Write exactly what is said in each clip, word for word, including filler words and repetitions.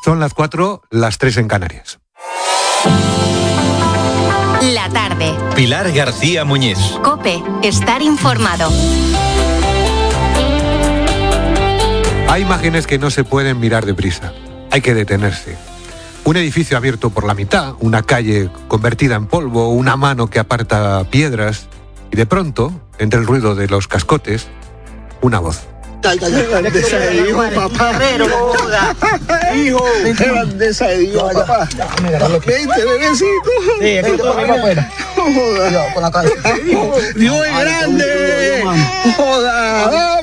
Son las cuatro, las tres en Canarias. La tarde. Pilar García Muñiz. COPE. Estar informado. Hay imágenes que no se pueden mirar deprisa. Hay que detenerse. Un edificio abierto por la mitad, una calle convertida en polvo, una mano que aparta piedras y de pronto, entre el ruido de los cascotes, una voz. ¡Qué grandeza de Dios, papá! ¡Hijo! ¡Qué grandeza de Dios, papá! ¡Vente, bebecito! Sí, aquí te ponemos afuera. ¡Joda! Con la calle. ¡Dios es grande! ¡Joda!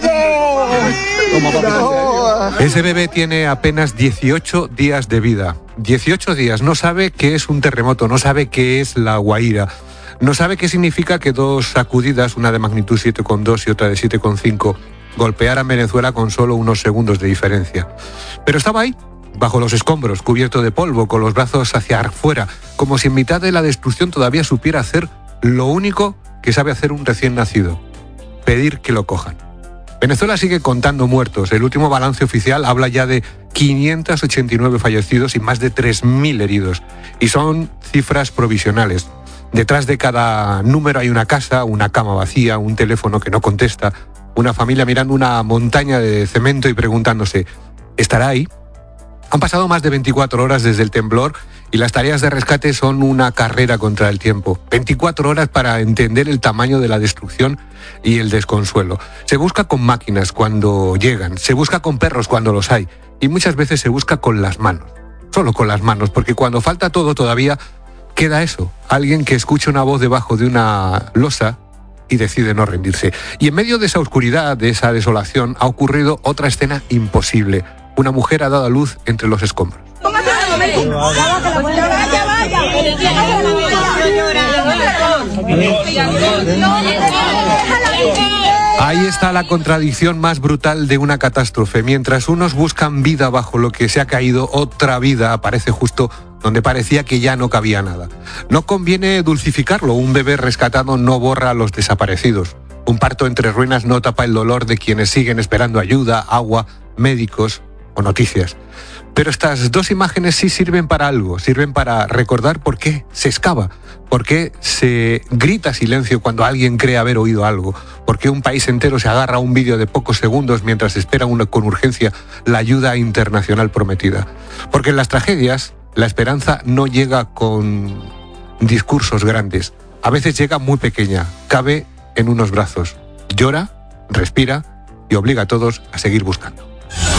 ¡Vamos! Ese bebé tiene apenas dieciocho días de vida. dieciocho días. No sabe qué es un terremoto, no sabe qué es la Guaira. No sabe qué significa que dos sacudidas, una de magnitud siete coma dos y otra de siete coma cinco, golpearan Venezuela con solo unos segundos de diferencia. Pero estaba ahí, bajo los escombros, cubierto de polvo, con los brazos hacia afuera, como si en mitad de la destrucción todavía supiera hacer lo único que sabe hacer un recién nacido: pedir que lo cojan. Venezuela sigue contando muertos. El último balance oficial habla ya de quinientos ochenta y nueve fallecidos y más de tres mil heridos. Y son cifras provisionales. Detrás de cada número hay una casa, una cama vacía, un teléfono que no contesta, una familia mirando una montaña de cemento y preguntándose: ¿estará ahí? Han pasado más de veinticuatro horas desde el temblor y las tareas de rescate son una carrera contra el tiempo. veinticuatro horas para entender el tamaño de la destrucción y el desconsuelo. Se busca con máquinas cuando llegan, se busca con perros cuando los hay y muchas veces se busca con las manos. Solo con las manos, porque cuando falta todo todavía queda eso. Alguien que escucha una voz debajo de una losa y decide no rendirse. Y en medio de esa oscuridad, de esa desolación, ha ocurrido otra escena imposible. Una mujer ha dado a luz entre los escombros. Ahí está la contradicción más brutal de una catástrofe. Mientras unos buscan vida bajo lo que se ha caído, otra vida aparece justo donde parecía que ya no cabía nada. No conviene dulcificarlo. Un bebé rescatado no borra a los desaparecidos. Un parto entre ruinas no tapa el dolor de quienes siguen esperando ayuda, agua, médicos o noticias. Pero estas dos imágenes sí sirven para algo, sirven para recordar por qué se excava, por qué se grita silencio cuando alguien cree haber oído algo, por qué un país entero se agarra a un vídeo de pocos segundos mientras espera una, con urgencia la ayuda internacional prometida. Porque en las tragedias la esperanza no llega con discursos grandes, a veces llega muy pequeña, cabe en unos brazos, llora, respira y obliga a todos a seguir buscando.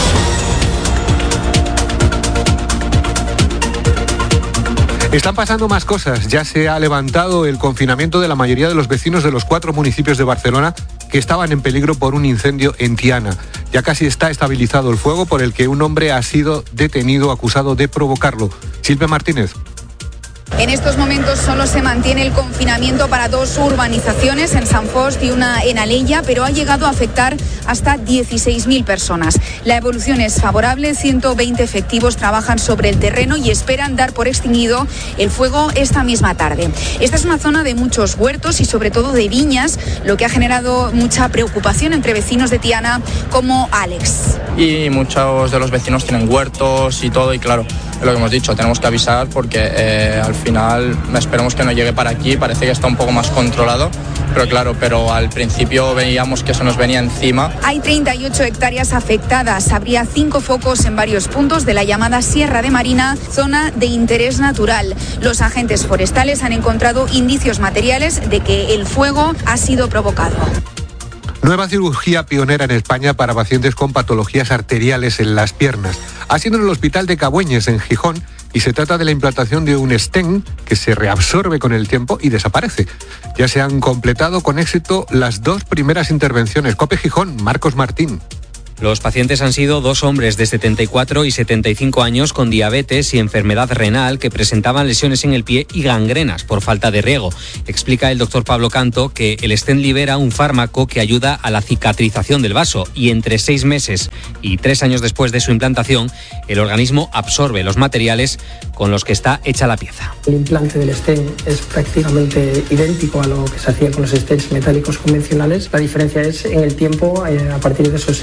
Están pasando más cosas. Ya se ha levantado el confinamiento de la mayoría de los vecinos de los cuatro municipios de Barcelona que estaban en peligro por un incendio en Tiana. Ya casi está estabilizado el fuego por el que un hombre ha sido detenido acusado de provocarlo. Silvia Martínez. En estos momentos solo se mantiene el confinamiento para dos urbanizaciones, en Sant Fost y una en Alella, pero ha llegado a afectar hasta dieciséis mil personas. La evolución es favorable, ciento veinte efectivos trabajan sobre el terreno y esperan dar por extinguido el fuego esta misma tarde. Esta es una zona de muchos huertos y sobre todo de viñas, lo que ha generado mucha preocupación entre vecinos de Tiana como Alex. Y muchos de los vecinos tienen huertos y todo, y claro, es lo que hemos dicho, tenemos que avisar porque eh, al final esperemos que no llegue para aquí, parece que está un poco más controlado, pero claro, pero al principio veíamos que se nos venía encima. Hay treinta y ocho hectáreas afectadas, habría cinco focos en varios puntos de la llamada Sierra de Marina, zona de interés natural. Los agentes forestales han encontrado indicios materiales de que el fuego ha sido provocado. Nueva cirugía pionera en España para pacientes con patologías arteriales en las piernas. Ha sido en el Hospital de Cabueñes, en Gijón, y se trata de la implantación de un stent que se reabsorbe con el tiempo y desaparece. Ya se han completado con éxito las dos primeras intervenciones. COPE Gijón, Marcos Martín. Los pacientes han sido dos hombres de setenta y cuatro y setenta y cinco años con diabetes y enfermedad renal que presentaban lesiones en el pie y gangrenas por falta de riego. Explica el doctor Pablo Canto que el stent libera un fármaco que ayuda a la cicatrización del vaso y entre seis meses y tres años después de su implantación, el organismo absorbe los materiales con los que está hecha la pieza. El implante del stent es prácticamente idéntico a lo que se hacía con los stents metálicos convencionales. La diferencia es en el tiempo, a partir de esos seis meses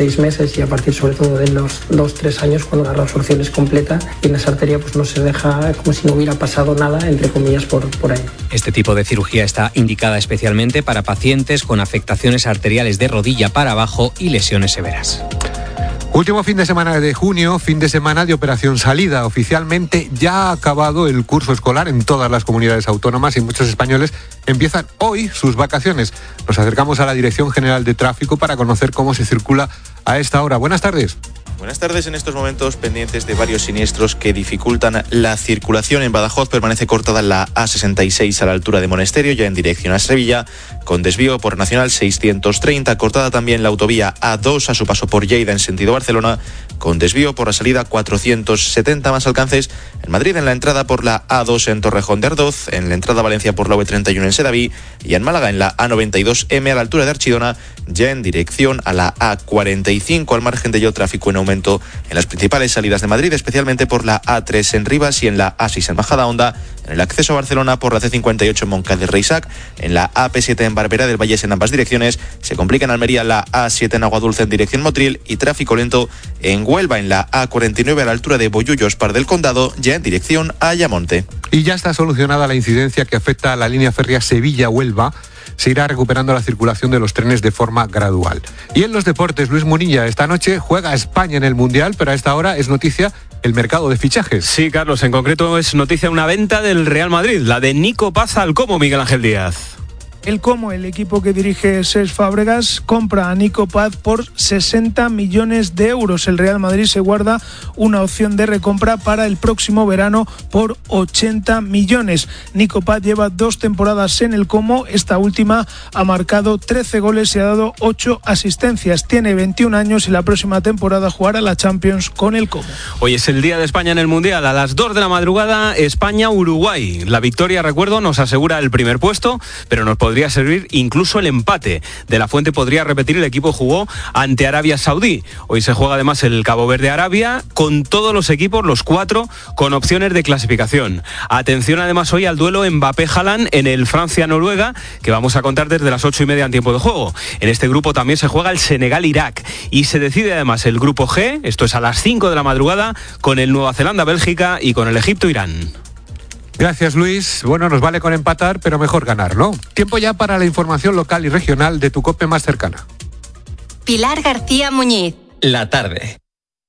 menores y a partir sobre todo de los dos tres años, cuando la reabsorción es completa y en esa arteria pues no se deja como si no hubiera pasado nada, entre comillas, por, por ahí. Este tipo de cirugía está indicada especialmente para pacientes con afectaciones arteriales de rodilla para abajo y lesiones severas. Último fin de semana de junio, fin de semana de operación salida. Oficialmente ya ha acabado el curso escolar en todas las comunidades autónomas y muchos españoles empiezan hoy sus vacaciones. Nos acercamos a la Dirección General de Tráfico para conocer cómo se circula a esta hora. Buenas tardes. Buenas tardes. En estos momentos pendientes de varios siniestros que dificultan la circulación. En Badajoz permanece cortada la A sesenta y seis a la altura de Monesterio, ya en dirección a Sevilla, con desvío por Nacional seiscientos treinta. Cortada también la autovía A dos a su paso por Lleida en sentido Barcelona, con desvío por la salida cuatrocientos setenta. Más alcances en Madrid en la entrada por la A dos en Torrejón de Ardoz, en la entrada a Valencia por la U treinta y uno en Sedaví y en Málaga en la A noventa y dos eme a la altura de Archidona, ya en dirección a la A cuarenta y cinco. Al margen de ello, tráfico en aumento en las principales salidas de Madrid, especialmente por la A tres en Rivas y en la A seis en Majadahonda, en el acceso a Barcelona por la C cincuenta y ocho en Moncada del Reixac, en la A P siete en Barberá del Vallés en ambas direcciones, se complica en Almería la A siete en Aguadulce en dirección Motril y tráfico lento en Huelva en la A cuarenta y nueve a la altura de Bollullos Par del Condado, ya en dirección a Ayamonte. Y ya está solucionada la incidencia que afecta a la línea férrea Sevilla-Huelva. Se irá recuperando la circulación de los trenes de forma gradual. Y en los deportes, Luis Munilla, esta noche juega España en el Mundial, pero a esta hora es noticia el mercado de fichajes. Sí, Carlos, en concreto es noticia una venta del Real Madrid, la de Nico Paz al Como, Miguel Ángel Díaz. El Como, el equipo que dirige Cesc Fábregas, compra a Nico Paz por sesenta millones de euros. El Real Madrid se guarda una opción de recompra para el próximo verano por ochenta millones. Nico Paz lleva dos temporadas en el Como. Esta última ha marcado trece goles y ha dado ocho asistencias. Tiene veintiún años y la próxima temporada jugará la Champions con el Como. Hoy es el día de España en el Mundial. A las dos de la madrugada, España-Uruguay. La victoria, recuerdo, nos asegura el primer puesto, pero nos podría servir incluso el empate. De la Fuente podría repetir, el equipo jugó ante Arabia Saudí. Hoy se juega además el Cabo Verde-Arabia con todos los equipos, los cuatro, con opciones de clasificación. Atención además hoy al duelo Mbappé-Haaland en el Francia-Noruega, que vamos a contar desde las ocho y media en tiempo de juego. En este grupo también se juega el Senegal-Irak y se decide además el grupo G, esto es a las cinco de la madrugada, con el Nueva Zelanda-Bélgica y con el Egipto-Irán. Gracias, Luis. Bueno, nos vale con empatar, pero mejor ganar, ¿no? Tiempo ya para la información local y regional de tu COPE más cercana. Pilar García Muñiz. La tarde.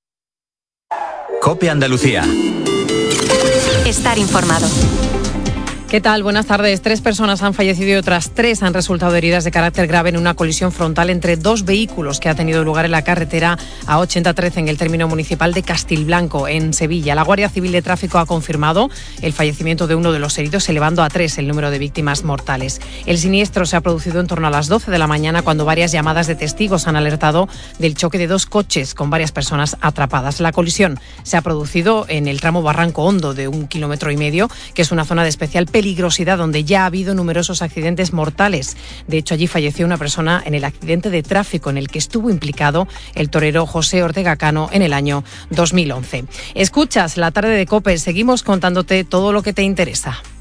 COPE Andalucía. Estar informado. ¿Qué tal? Buenas tardes. Tres personas han fallecido y otras tres han resultado heridas de carácter grave en una colisión frontal entre dos vehículos que ha tenido lugar en la carretera A ochenta trece en el término municipal de Castilblanco, en Sevilla. La Guardia Civil de Tráfico ha confirmado el fallecimiento de uno de los heridos, elevando a tres el número de víctimas mortales. El siniestro se ha producido en torno a las doce de la mañana, cuando varias llamadas de testigos han alertado del choque de dos coches con varias personas atrapadas. La colisión se ha producido en el tramo Barranco Hondo de un kilómetro y medio, que es una zona de especial peligrosidad donde ya ha habido numerosos accidentes mortales. De hecho, allí falleció una persona en el accidente de tráfico en el que estuvo implicado el torero José Ortega Cano en el año dos mil once. Escuchas La Tarde de COPE, seguimos contándote todo lo que te interesa.